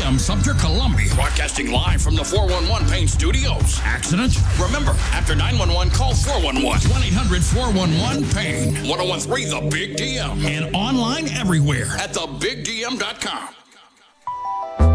DM, Sumter, Columbia. Broadcasting live from the 411 Pain Studios. Accident? Remember, after 911, call 411. 1-800-411-PAIN. 1013 The Big DM. And online everywhere at thebigdm.com.